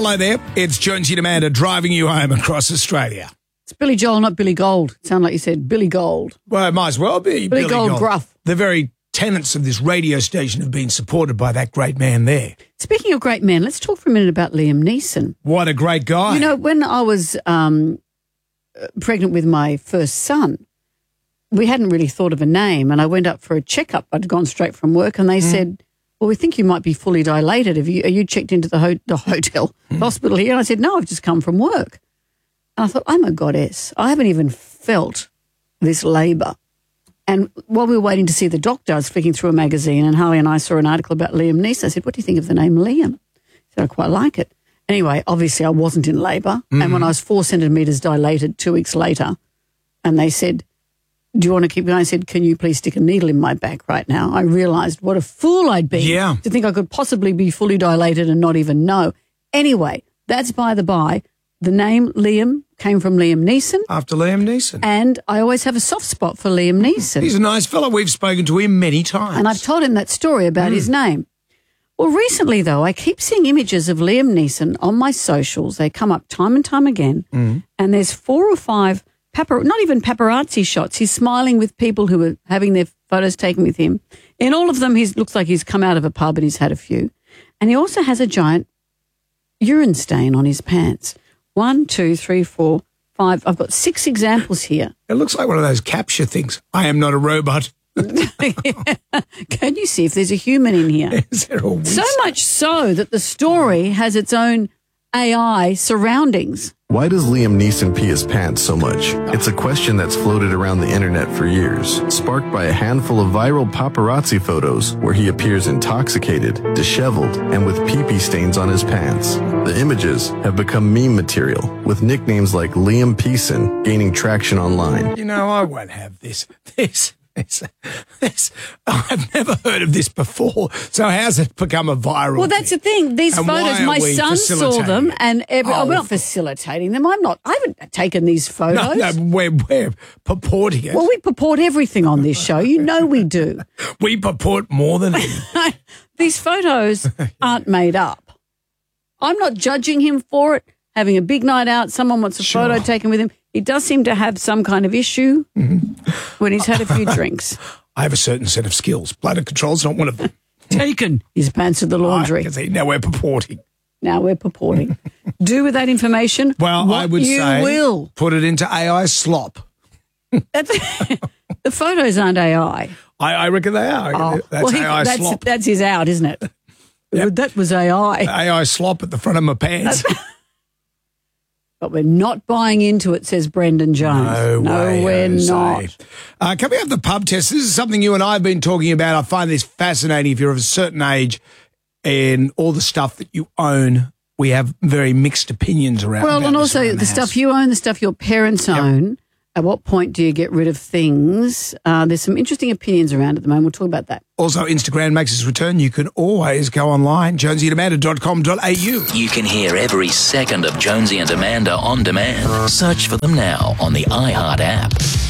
Hello there. It's Jonesy and Amanda driving you home across Australia. It's Billy Joel, not Billy Gold. Sound like you said Billy Gold. Well, it might as well be Billy Gold Gruff. The very tenants of this radio station have been supported by that great man there. Speaking of great men, let's talk for a minute about Liam Neeson. What a great guy. You know, when I was pregnant with my first son, we hadn't really thought of a name, and I went up for a checkup. I'd gone straight from work, and they said, well, we think you might be fully dilated. Are you checked into the hotel, hospital here? And I said, no, I've just come from work. And I thought, I'm a goddess. I haven't even felt this labour. And while we were waiting to see the doctor, I was flicking through a magazine, and Harley and I saw an article about Liam Neeson. I said, what do you think of the name Liam? He said, I quite like it. Anyway, obviously I wasn't in labour. And when I was 4 centimetres dilated 2 weeks later, and they said, do you want to keep going? I said, can you please stick a needle in my back right now? I realised what a fool I'd been to think I could possibly be fully dilated and not even know. Anyway, that's by the by. The name Liam came from Liam Neeson. After Liam Neeson. And I always have a soft spot for Liam Neeson. He's a nice fellow. We've spoken to him many times. And I've told him that story about his name. Well, recently, though, I keep seeing images of Liam Neeson on my socials. They come up time and time again. And there's 4 or 5 not even paparazzi shots. He's smiling with people who are having their photos taken with him. In all of them, he looks like he's come out of a pub and he's had a few. And he also has a giant urine stain on his pants. 1, 2, 3, 4, 5. I've got 6 examples here. It looks like one of those capture things. I am not a robot. Can you see if there's a human in here? Is there a So much so that the story has its own AI surroundings. Why does Liam Neeson pee his pants so much? It's a question that's floated around the internet for years, sparked by a handful of viral paparazzi photos where he appears intoxicated, disheveled, and with pee-pee stains on his pants. The images have become meme material, with nicknames like Liam Peeson gaining traction online. You know, I won't have this. I've never heard of this before. So how's it become a viral Well, that's the thing. These and photos, my son saw them, and we're not facilitating them. I haven't taken these photos. No, we're purporting it. Well, we purport everything on this show. You know we do. We purport more than anything. These photos aren't made up. I'm not judging him for it. Having a big night out, someone wants a photo taken with him. He does seem to have some kind of issue when he's had a few drinks. I have a certain set of skills. Bladder control's not one of them. Taken his pants to the laundry. Now we're purporting. Do with that information well, I would say will. Put it into AI slop. The photos aren't AI. I reckon they are. That's AI slop. That's his out, isn't it? Yep. That was AI. AI slop at the front of my pants. But we're not buying into it, says Brendan Jones. No way, we're Jose. not. Coming up, the pub test. This is something you and I have been talking about. I find this fascinating. If you're of a certain age and all the stuff that you own, we have very mixed opinions around. Well, and also the stuff you own, the stuff your parents own. At what point do you get rid of things? There's some interesting opinions around at the moment. We'll talk about that. Also, Instagram makes its return. You can always go online, jonesyandamanda.com.au. You can hear every second of Jonesy and Amanda on demand. Search for them now on the iHeart app.